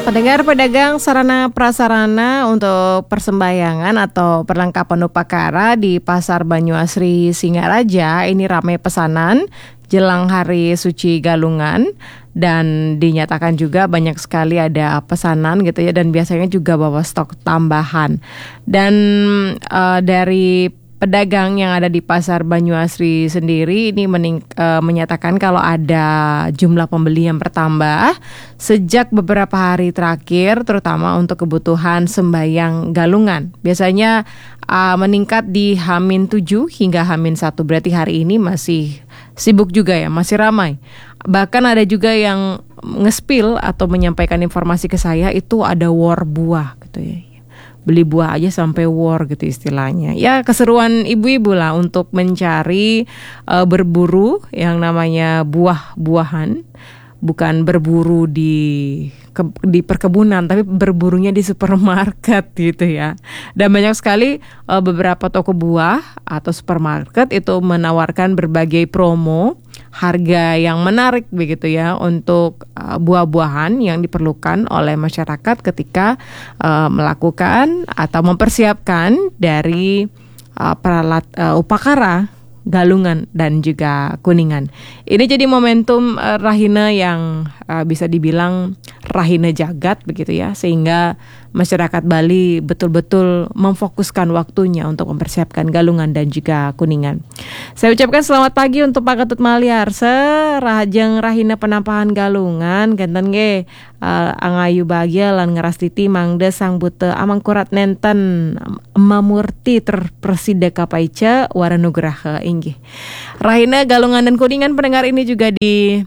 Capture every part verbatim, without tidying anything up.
Pendengar, pedagang sarana prasarana untuk persembahyangan atau perlengkapan upacara di Pasar Banyuasri Singaraja ini ramai pesanan jelang hari suci Galungan, dan dinyatakan juga banyak sekali ada pesanan gitu ya, dan biasanya juga bawa stok tambahan. Dan uh, dari pedagang yang ada di Pasar Banyuasri sendiri ini mening- uh, menyatakan kalau ada jumlah pembeli yang bertambah sejak beberapa hari terakhir, terutama untuk kebutuhan sembahyang Galungan. Biasanya uh, meningkat di H minus tujuh hingga H minus satu, berarti hari ini masih sibuk juga ya, masih ramai. Bahkan ada juga yang nge-spill atau menyampaikan informasi ke saya itu ada war buah gitu ya. Beli buah aja sampai war gitu istilahnya. Ya, keseruan ibu-ibu lah untuk mencari uh, berburu yang namanya buah-buahan. Bukan berburu di ke, di perkebunan, tapi berburunya di supermarket gitu ya. Dan banyak sekali uh, beberapa toko buah atau supermarket itu menawarkan berbagai promo, harga yang menarik begitu ya untuk uh, buah-buahan yang diperlukan oleh masyarakat ketika uh, melakukan atau mempersiapkan dari uh, peralat uh, upacara Galungan dan juga Kuningan. Ini jadi momentum uh, Rahina yang uh, bisa dibilang Rahina jagat begitu ya, sehingga masyarakat Bali betul-betul memfokuskan waktunya untuk mempersiapkan Galungan dan juga Kuningan. Saya ucapkan selamat pagi untuk Pak Ketut Maliarse, rahajeng Rahina penampahan Galungan, genten ge uh, angayu bahagia lan ngerastiti mangde sang bute amang kurat nenten mamurti terpresida kapaica waranugraha inggih. Rahina Galungan dan Kuningan, pendengar, ini juga di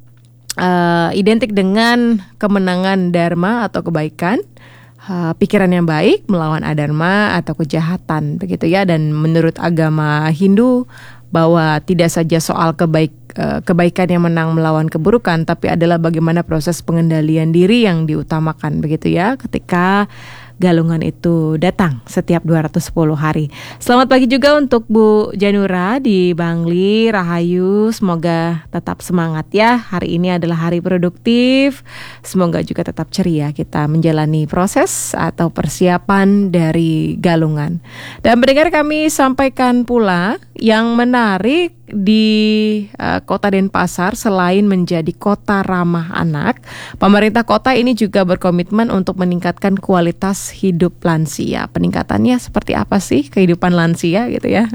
uh, identik dengan kemenangan dharma atau kebaikan. Uh, pikiran yang baik melawan adharma atau kejahatan begitu ya. Dan menurut agama Hindu bahwa tidak saja soal kebaik, uh, kebaikan yang menang melawan keburukan, tapi adalah bagaimana proses pengendalian diri yang diutamakan begitu ya ketika Galungan itu datang setiap dua ratus sepuluh hari. Selamat pagi juga untuk Bu Janura di Bangli, Rahayu. Semoga tetap semangat ya. Hari ini adalah hari produktif. Semoga juga tetap ceria kita menjalani proses atau persiapan dari Galungan. Dan pendengar, kami sampaikan pula yang menarik di uh, Kota Denpasar, selain menjadi kota ramah anak, pemerintah kota ini juga berkomitmen untuk meningkatkan kualitas hidup lansia. Peningkatannya seperti apa sih kehidupan lansia gitu ya?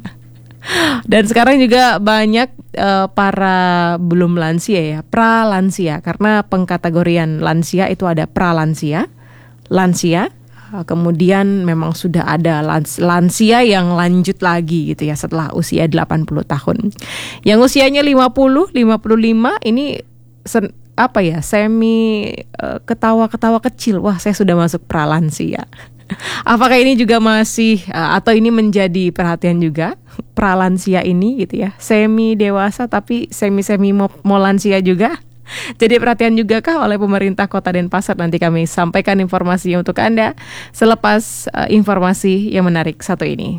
Dan sekarang juga banyak uh, para belum lansia ya, pra-lansia, karena pengkategorian lansia itu ada pra-lansia, lansia, kemudian memang sudah ada lans- lansia yang lanjut lagi gitu ya setelah usia delapan puluh tahun. Yang usianya lima puluh, lima puluh lima ini sen- apa ya, semi uh, ketawa-ketawa kecil. Wah, saya sudah masuk pralansia. Apakah ini juga masih uh, atau ini menjadi perhatian juga pralansia ini gitu ya? Semi dewasa tapi semi-semi mau lansia juga. Jadi perhatian juga kah oleh pemerintah Kota Denpasar? Nanti kami sampaikan informasinya untuk Anda selepas uh, informasi yang menarik satu ini.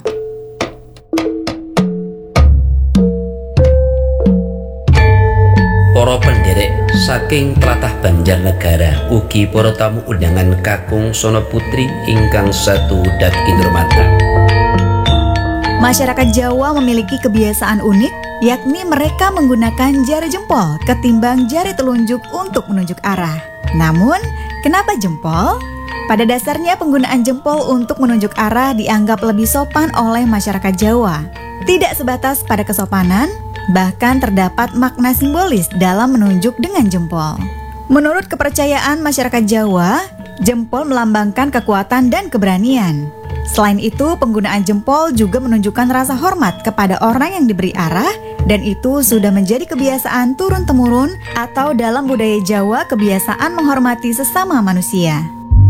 Para penderek saking tlatah Banjarnegara, ugi para tamu undangan kakung Sono Putri ingkang satu dat Indromata. Masyarakat Jawa memiliki kebiasaan unik, yakni mereka menggunakan jari jempol ketimbang jari telunjuk untuk menunjuk arah. Namun, kenapa jempol? Pada dasarnya penggunaan jempol untuk menunjuk arah dianggap lebih sopan oleh masyarakat Jawa. Tidak sebatas pada kesopanan, bahkan terdapat makna simbolis dalam menunjuk dengan jempol. Menurut kepercayaan masyarakat Jawa, jempol melambangkan kekuatan dan keberanian. Selain itu, penggunaan jempol juga menunjukkan rasa hormat kepada orang yang diberi arah, dan itu sudah menjadi kebiasaan turun-temurun atau dalam budaya Jawa kebiasaan menghormati sesama manusia.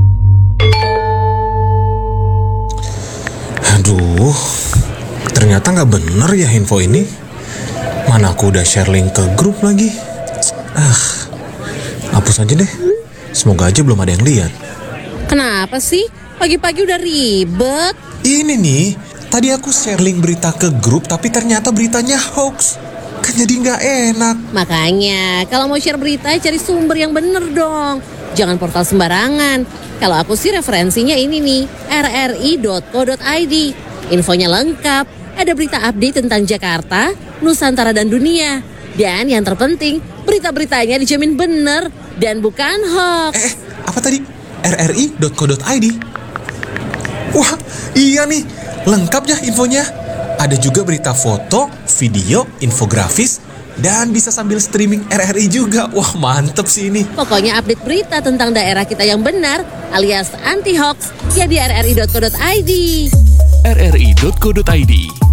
Aduh, ternyata nggak bener ya info ini. Mana aku udah share link ke grup lagi. Ah, hapus aja deh. Semoga aja belum ada yang lihat. Kenapa sih? Pagi-pagi udah ribet. Ini nih, tadi aku share link berita ke grup tapi ternyata beritanya hoax. Kan jadi nggak enak. Makanya, kalau mau share berita, cari sumber yang bener dong. Jangan portal sembarangan. Kalau aku sih referensinya ini nih, r r i dot co dot i d. Infonya lengkap, ada berita update tentang Jakarta, Nusantara dan dunia. Dan yang terpenting, berita-beritanya dijamin bener dan bukan hoax. Eh, apa tadi? r r i dot co dot i d. Wah, iya nih, lengkap ya infonya. Ada juga berita foto, video, infografis, dan bisa sambil streaming R R I juga. Wah, mantep sih ini. Pokoknya update berita tentang daerah kita yang benar alias anti hoax ya di r r i dot co dot i d. r r i dot co dot i d